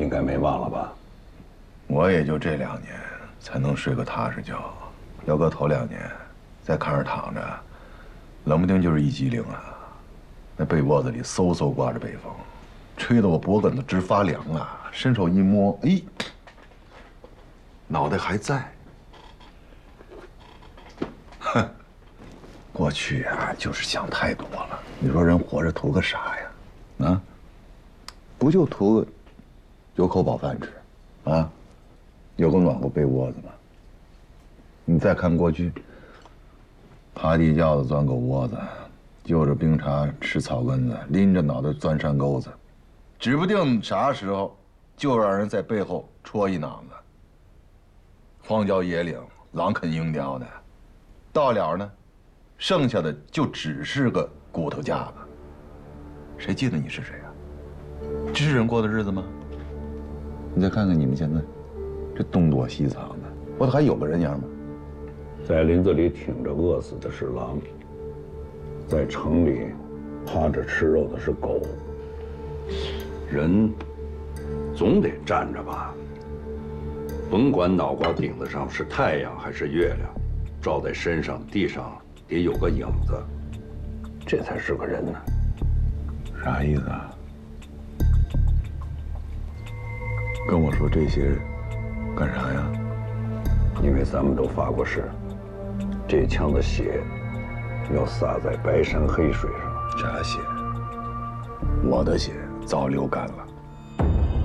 应该没忘了吧？ 我也就这2年才能睡个踏实觉，要搁头2年，在炕上躺着，冷不丁就是一激灵啊！那被窝子里嗖嗖刮着北风，吹得我脖梗子直发凉啊！伸手一摸，哎，脑袋还在。哼，过去啊，就是想太多了。你说人活着图个啥呀？啊，不就图个有口饱饭吃，啊，有个暖和被窝子吗？你再看过去，爬地窖子钻狗窝子，就着冰碴吃草根子，拎着脑袋钻山沟子，指不定啥时候就让人在背后戳一囊子。荒郊野岭，狼啃鹰叼的，到了呢，剩下的就只是个骨头架子。谁记得你是谁啊？这是人过的日子吗？你再看看你们现在，这东躲西藏的，我还有个人样吗？ 在林子里挺着饿死的是狼，在城里趴着吃肉的是狗。人总得站着吧，甭管脑瓜顶子上是太阳还是月亮，照在身上地上得有个影子，这才是个人呢。 啥意思啊？跟我说这些干啥呀？ 因为咱们都发过誓，这枪的血要洒在白山黑水上。 啥血？我的血早流干了。